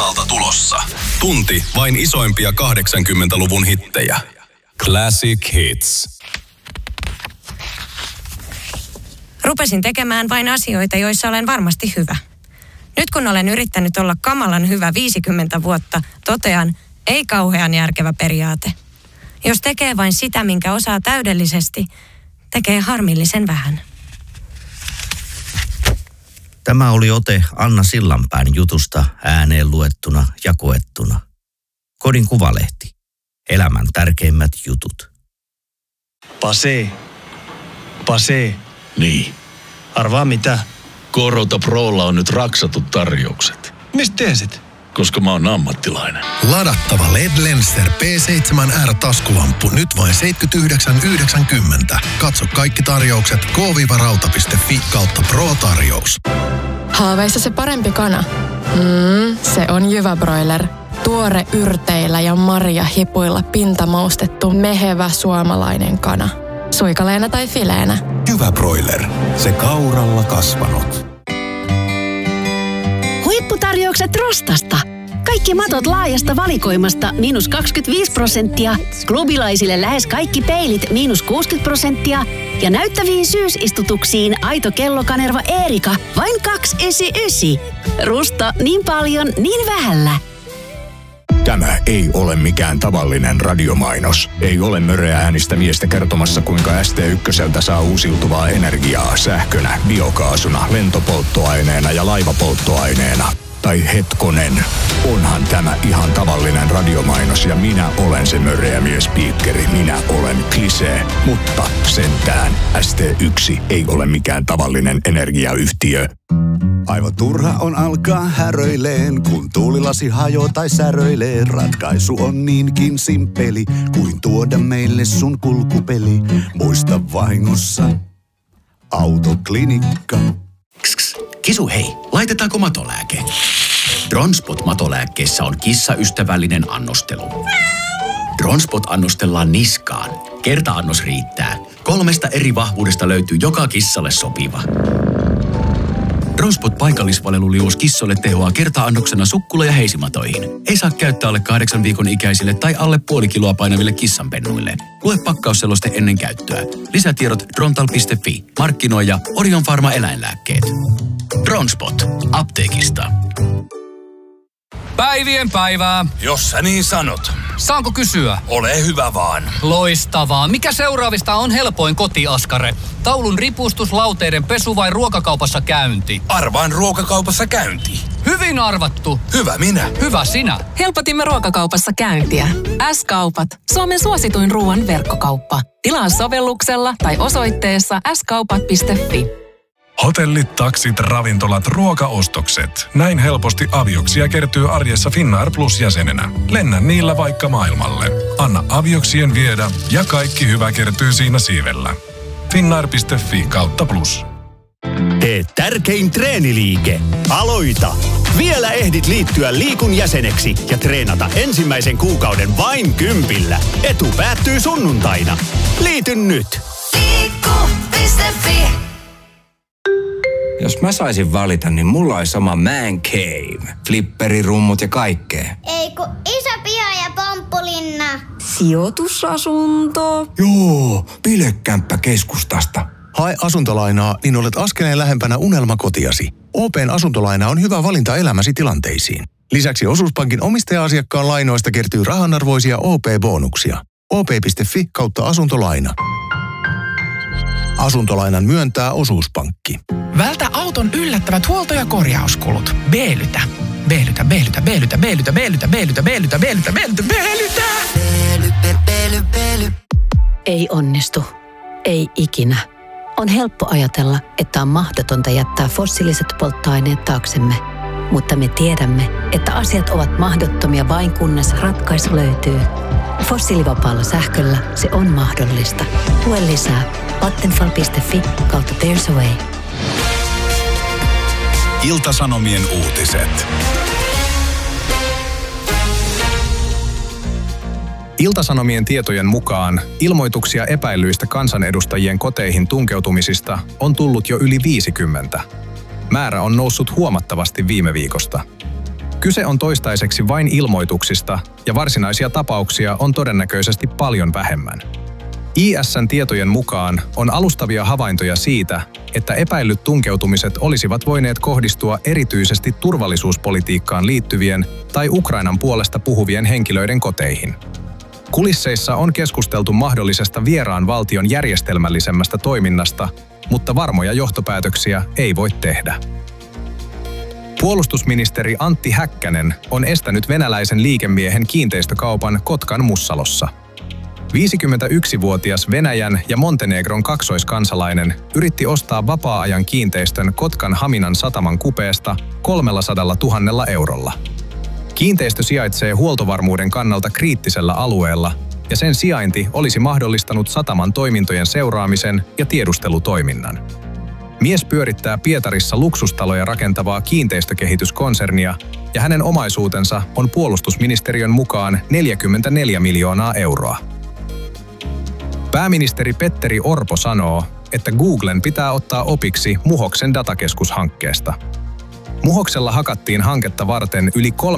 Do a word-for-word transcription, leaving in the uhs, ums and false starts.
Areenasalta tulossa. Tunti vain isoimpia kahdeksankymmentäluvun hittejä. Classic Hits. Rupesin tekemään vain asioita, joissa olen varmasti hyvä. Nyt kun olen yrittänyt olla kamalan hyvä viisikymmentä vuotta, totean, ei kauhean järkevä periaate. Jos tekee vain sitä, minkä osaa täydellisesti, tekee harmillisen vähän. Tämä oli ote Anna Sillanpään jutusta ääneen luettuna ja koettuna. Kodin Kuvalehti. Elämän tärkeimmät jutut. Pase. Pase. Niin. Arvaa mitä? Korota Prolla on nyt raksatut tarjoukset. Mistä tiesit? Koska mä oon ammattilainen. Ladattava L E D Lenster P seitsemän R -taskulamppu nyt vain seitsemänkymmentäyhdeksän yhdeksänkymmentä. Katso kaikki tarjoukset k rauta piste fi kautta pro-tarjous. Haaveissa se parempi kana? Mm, se on Jyväbroiler. Tuore yrteillä ja marjahipuilla pintamaustettu mehevä suomalainen kana. Suikaleena tai fileenä. Jyväbroiler. Se kauralla kasvanut. Huipputarjoukset Rostasta. Kaikki matot laajasta valikoimasta miinus kaksikymmentäviisi prosenttia, klubilaisille lähes kaikki peilit miinus kuusikymmentä prosenttia ja näyttäviin syysistutuksiin aito kellokanerva Eerika vain kaksisataayhdeksänkymmentäyhdeksän. Rusta niin paljon niin vähällä. Tämä ei ole mikään tavallinen radiomainos. Ei ole möreä äänistä miestä kertomassa, kuinka S T yksi saa uusiutuvaa energiaa sähkönä, biokaasuna, lentopolttoaineena ja laivapolttoaineena. Tai hetkonen, onhan tämä ihan tavallinen radiomainos ja minä olen se möreä miespiikkeri. Minä olen Klisee, mutta sentään S T yksi ei ole mikään tavallinen energiayhtiö. Aivan turha on alkaa häröileen, kun tuulilasi hajoo tai säröilee. Ratkaisu on niinkin simppeli, kuin tuoda meille sun kulkupeli. Muista vahingossa Autoklinikka. Kss, Kisu hei, laitetaanko matolääke? Dronspot matolääkkeessä on kissaystävällinen annostelu. Dronspot annostellaan niskaan. Kerta-annos riittää. Kolmesta eri vahvuudesta löytyy joka kissalle sopiva. Dronspot paikallisvaleluliuus kissoille tehoaa kerta-annoksena sukkula- ja heisimatoihin. Ei saa käyttää alle kahdeksan viikon ikäisille tai alle puoli kiloa painaville kissanpennuille. Lue pakkausseloste ennen käyttöä. Lisätiedot drontal piste fi. Markkinoija Orion Pharma eläinlääkkeet. Dronspot. Apteekista. Päivien päivää. Jos sä niin sanot. Saanko kysyä? Ole hyvä vaan. Loistavaa. Mikä seuraavista on helpoin kotiaskare? Taulun ripustus, lauteiden pesu vai ruokakaupassa käynti? Arvaan ruokakaupassa käynti. Hyvin arvattu. Hyvä minä. Hyvä sinä. Helpotimme ruokakaupassa käyntiä. S-kaupat. Suomen suosituin ruoan verkkokauppa. Tilaa sovelluksella tai osoitteessa s kaupat piste fi. Hotellit, taksit, ravintolat, ruokaostokset. Näin helposti avioksia kertyy arjessa Finnair Plus-jäsenenä. Lennä niillä vaikka maailmalle. Anna avioksien viedä ja kaikki hyvä kertyy siinä siivellä. Finnair piste fi kautta plus. Tee tärkein treeniliike. Aloita! Vielä ehdit liittyä Liikun jäseneksi ja treenata ensimmäisen kuukauden vain kympillä. Etu päättyy sunnuntaina. Liity nyt! Liikku piste fi. Jos mä saisin valita, niin mulla olisi sama man cave. Flipperi, rummut ja kaikkea. Ei kun iso piha ja pomppulinna. Sijoitusasunto. Joo, bilekämppä keskustasta. Hae asuntolainaa, niin olet askeleen lähempänä unelmakotiasi. O P:n asuntolaina on hyvä valinta elämäsi tilanteisiin. Lisäksi Osuuspankin omistaja-asiakkaan lainoista kertyy rahanarvoisia O P-bonuksia. o p piste fi kautta asuntolaina. Asuntolainan myöntää Osuuspankki. Vältä auton yllättävät huolto- ja korjauskulut. Beelytä. Beelytä, beelytä, beelytä, beelytä, beelytä, beelytä, beelytä, beelytä, beelytä, beelytä. Beely, beely, beely. Ei onnistu. Ei ikinä. On helppo ajatella, että on mahdotonta jättää fossiiliset polttoaineet taaksemme. Mutta me tiedämme, että asiat ovat mahdottomia vain kunnes ratkaisu löytyy. Fossiilivapaalla sähköllä se on mahdollista. Lue lisää vattenfall piste fi kautta There's a Way. Ilta-Sanomien uutiset. Ilta-Sanomien tietojen mukaan ilmoituksia epäilyistä kansanedustajien koteihin tunkeutumisista on tullut jo yli viisikymmentä. Määrä on noussut huomattavasti viime viikosta. Kyse on toistaiseksi vain ilmoituksista ja varsinaisia tapauksia on todennäköisesti paljon vähemmän. I S:n tietojen mukaan on alustavia havaintoja siitä, että epäillyt tunkeutumiset olisivat voineet kohdistua erityisesti turvallisuuspolitiikkaan liittyvien tai Ukrainan puolesta puhuvien henkilöiden koteihin. Kulisseissa on keskusteltu mahdollisesta vieraan valtion järjestelmällisemmästä toiminnasta, mutta varmoja johtopäätöksiä ei voi tehdä. Puolustusministeri Antti Häkkänen on estänyt venäläisen liikemiehen kiinteistökaupan Kotkan Mussalossa. viisikymmentäyksivuotias Venäjän ja Montenegron kaksoiskansalainen yritti ostaa vapaa-ajan kiinteistön Kotkan Haminan sataman kupeesta kolmellasadalla eurolla. Kiinteistö sijaitsee huoltovarmuuden kannalta kriittisellä alueella, ja sen sijainti olisi mahdollistanut sataman toimintojen seuraamisen ja tiedustelutoiminnan. Mies pyörittää Pietarissa luksustaloja rakentavaa kiinteistökehityskonsernia, ja hänen omaisuutensa on puolustusministeriön mukaan neljäkymmentäneljä miljoonaa euroa. Pääministeri Petteri Orpo sanoo, että Googlen pitää ottaa opiksi Muhoksen datakeskushankkeesta. Muhoksella hakattiin hanketta varten yli kolme